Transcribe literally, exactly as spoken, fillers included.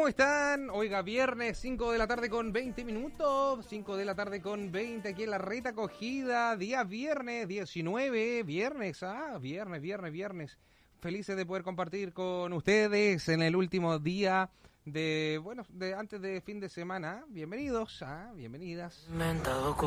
¿Cómo están? Oiga, viernes, cinco de la tarde con veinte minutos, cinco de la tarde con veinte aquí en la Reta Acogida, día viernes, diecinueve, viernes, ah, viernes, viernes, viernes. Felices de poder compartir con ustedes en el último día de, bueno, de antes de fin de semana. Bienvenidos, ah, bienvenidas.